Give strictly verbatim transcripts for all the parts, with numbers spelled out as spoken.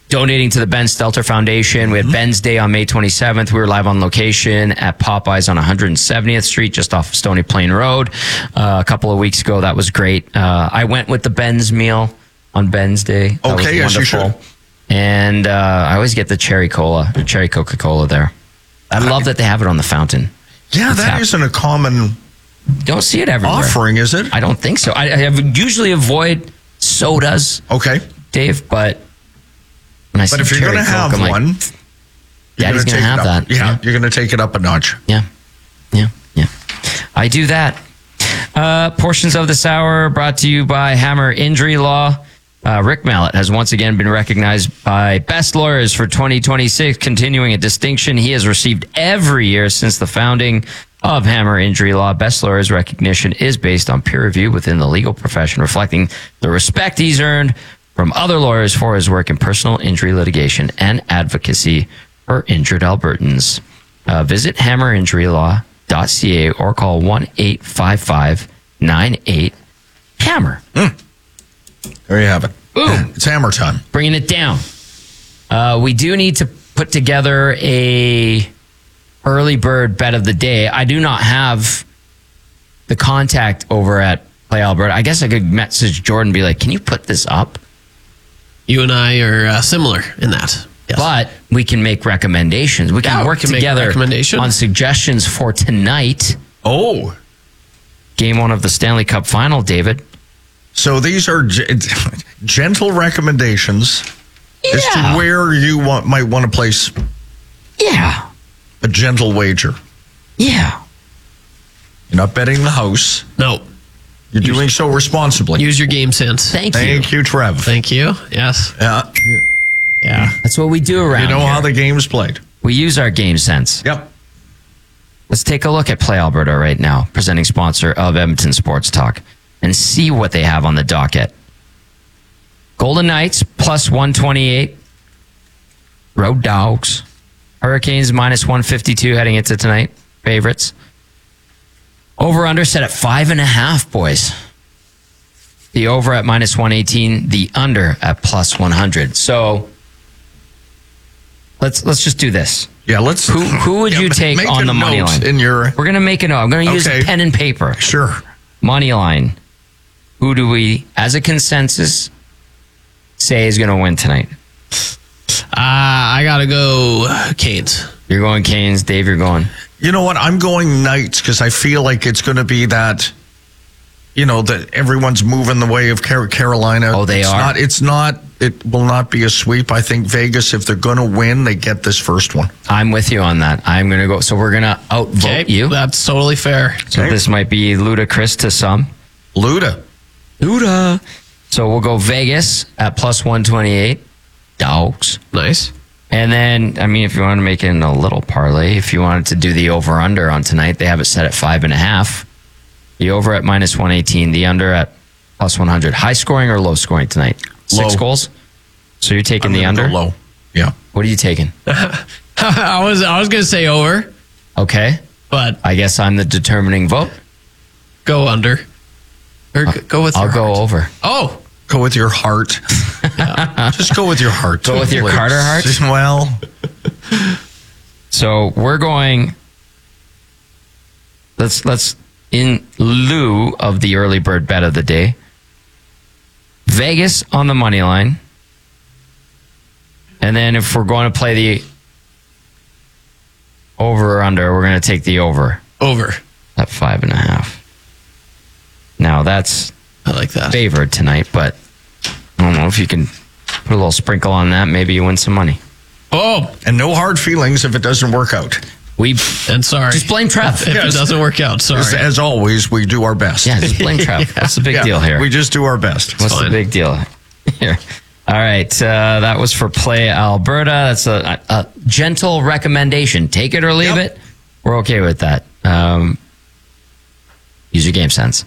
donating to the Ben Stelter Foundation. We had mm-hmm. Ben's Day on May twenty-seventh. We were live on location at Popeyes on one hundred seventieth Street, just off of Stony Plain Road. Uh, a couple of weeks ago, that was great. Uh, I went with the Ben's meal on Ben's Day. That okay, yes, you should. And uh, I always get the cherry cola, the cherry Coca-Cola there. I love that they have it on the fountain. Yeah, it's that hap- isn't a common don't see it everywhere. offering, is it? I don't think so. I, I usually avoid sodas, okay, Dave, but when I but if you're going to have Coke, one, like, Daddy's going to have that. Yeah, yeah. You're going to take it up a notch. Yeah, yeah, yeah. I do that. Uh, portions of this hour brought to you by Hammer Injury Law. Uh, Rick Mallett has once again been recognized by Best Lawyers for twenty twenty-six, continuing a distinction he has received every year since the founding of Hammer Injury Law. Best Lawyers recognition is based on peer review within the legal profession, reflecting the respect he's earned from other lawyers for his work in personal injury litigation and advocacy for injured Albertans. Uh, visit hammer injury law dot c a or call one eight five five nine eight hammer. Mm. There you have it. Boom. It's hammer time. Bringing it down. Uh, we do need to put together a early bird bet of the day. I do not have the contact over at Play Alberta. I guess I could message Jordan and be like, can you put this up? You and I are uh, similar in that. Yes. But we can make recommendations. We can yeah, work we can together on suggestions for tonight. Oh. Game one of the Stanley Cup final, David. So these are g- gentle recommendations yeah. as to where you want, might want to place yeah. a gentle wager. Yeah. You're not betting the house. No. You're use, doing so responsibly. Use your game sense. Thank you. Thank you, Trev. Thank you. Yes. Yeah. Yeah. That's what we do around You know here. how the game's played. We use our game sense. Yep. Let's take a look at Play Alberta right now, presenting sponsor of Edmonton Sports Talk, and see what they have on the docket. Golden Knights plus one twenty-eight. Road Dogs. Hurricanes minus one fifty-two heading into tonight. Favorites. Over under set at five and a half, boys. The over at minus one eighteen. The under at plus one hundred. So let's let's just do this. Yeah, let's. Who who would yeah, you take make on a the money note line? In your We're gonna make a note. I'm gonna use okay. a pen and paper. Sure. Money line. Who do we, as a consensus, say is gonna win tonight? Uh, I gotta go Canes. You're going Canes, Dave. You're going. You know what? I'm going Knights because I feel like it's going to be that. You know that everyone's moving the way of Car- Carolina. Oh, they it's are. Not, it's not. It will not be a sweep. I think Vegas, if they're going to win, they get this first one. I'm with you on that. I'm gonna go. So we're gonna outvote Okay, you. That's totally fair. So okay. this might be ludicrous to some. Luda. Luda. So we'll go Vegas at plus one twenty-eight. Dogs. Nice. And then, I mean, if you want to make it in a little parlay, if you wanted to do the over-under on tonight, they have it set at five and a half. The over at minus one eighteen, the under at plus one hundred. High scoring or low scoring tonight? Six Low. goals? So you're taking I'm the gonna under? go low. Yeah. What are you taking? I was I was gonna say over, Okay. but I guess I'm the determining vote. go under. Or g- go with I'll your go heart. over. Oh, Go with your heart. Just go with your heart. Go with your please. Carter heart? Well, So we're going. Let's let's in lieu of the early bird bet of the day. Vegas on the money line, and then if we're going to play the over or under, we're going to take the over over. at five and a half. Now that's I like that. favored tonight, but I don't know if you can put a little sprinkle on that. Maybe you win some money. Oh, and no hard feelings if it doesn't work out. We and sorry. just blame Trev. If Yes. it doesn't work out, sorry. As, as always, we do our best. Yeah, just blame Trev. What's the big Yeah, deal here? We just do our best. What's fine. the big deal here? All right, uh, that was for Play Alberta. That's a, a, a gentle recommendation. Take it or leave Yep. it. We're okay with that. Um, use your game sense.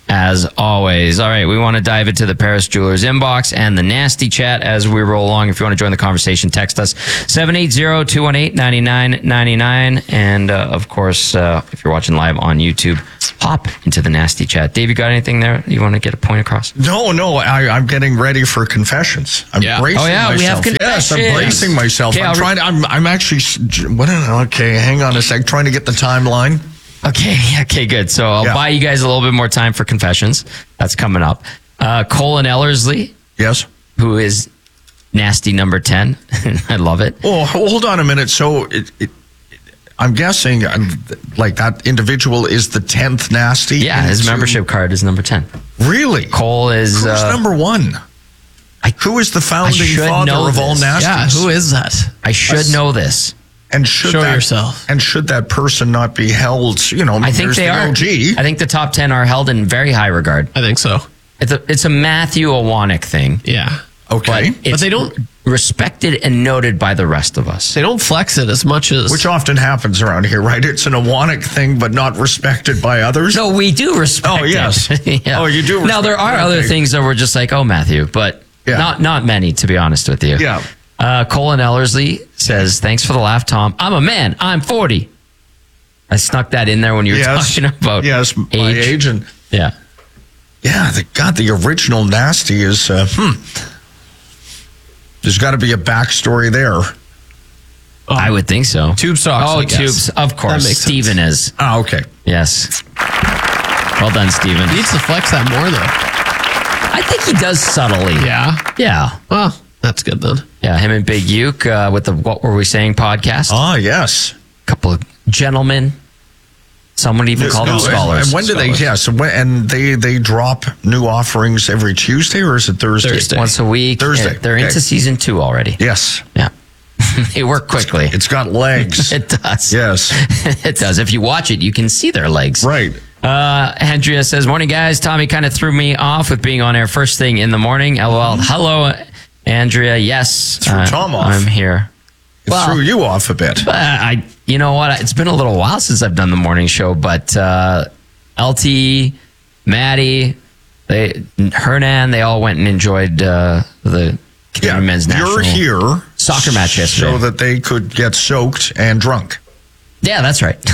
as always. All right, we want to dive into the Paris Jewelers inbox and the nasty chat as we roll along. If you want to join the conversation, text us seven eight zero, two one eight, nine nine nine nine. And uh, of course, uh, if you're watching live on YouTube, hop into the nasty chat. Dave, you got anything there you want to get a point across? No, no, I, I'm getting ready for confessions. I'm Yeah. bracing Oh, yeah, myself. we have Yes, I'm confessions. bracing myself. Okay, I'm I'll re- trying to, I'm, I'm actually, what, okay, hang on a sec, trying to get the timeline. Okay, okay, good. So I'll Yeah. buy you guys a little bit more time for confessions. That's coming up. Uh, Colin Ellersley, Yes. who is nasty number ten. I love it. Oh, hold on a minute. So it, it, I'm guessing um, like that individual is the tenth nasty. Yeah, his into- membership card is number ten. Really? Cole is. Who's Uh, number one? I- Who is the founding should father know of all this. nasties? Yeah, who is that? I should know this. And should Show that, yourself. And should that person not be held? You know, I think there's they the are. O G. I think the top ten are held in very high regard. I think so. It's a, it's a Matthew Awanek thing. Yeah. Okay. But, it's they don't- respected and noted by the rest of us. They don't flex it as much as. Which often happens around here, right? It's an Awanic thing, but not respected by others. No, we do respect Oh, yes. it. Yeah. Oh, you do Now, there respect are it. other Okay. things that we're just like, oh, Matthew, but Yeah. not not many, to be honest with you. Yeah. Uh, Colin Ellersley says, thanks for the laugh, Tom. I'm a man. I'm forty. I snuck that in there when you were Yes. talking about yes, my age and Yeah. yeah, the God, the original nasty is. Uh, hmm. There's got to be a backstory there. I would think so. Tube socks, Oh, I guess. tubes. Of course. That makes sense. Steven is. Ah, okay. Yes. Well done, Steven. He needs to flex that more, though. I think he does subtly. Yeah. Yeah. Well, that's good then. Yeah. Him and Big Uke uh, with the What Were We Saying podcast. Ah, yes. Couple of gentlemen. Some would even call them No, scholars. And when do they? Scholars. Yes, and when- and they they drop new offerings every Tuesday, or is it Thursday? Thursday. Once a week. Thursday. Yeah, They're Okay. into season two already. Yes, Yeah. They work quickly. it's got legs. It does. Yes, It does. If you watch it, you can see their legs. right. Uh, Andrea says, morning, guys. Tommy kind of threw me off with being on air first thing in the morning. LOL. Hello, Andrea. Yes. Threw Tom off. I'm here. It Well- threw you off a bit. Uh, I, you know what? It's been a little while since I've done the morning show, but uh, L T, Maddie, they, Hernan, they all went and enjoyed uh, the Canadian men's national you're here soccer match yesterday. so that they could get soaked and drunk. Yeah, that's right.